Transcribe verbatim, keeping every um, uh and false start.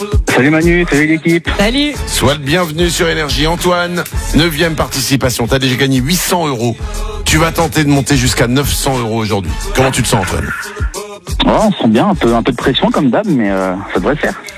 Salut Manu, salut l'équipe. Salut. Sois le bienvenu sur Énergie. Antoine, neuvième participation. T'as déjà gagné huit cents euros. Tu vas tenter de monter jusqu'à neuf cents euros aujourd'hui. Comment tu te sens, Antoine? Oh, on se sent bien, un peu, un peu de pression comme d'hab, mais euh, ça devrait le faire.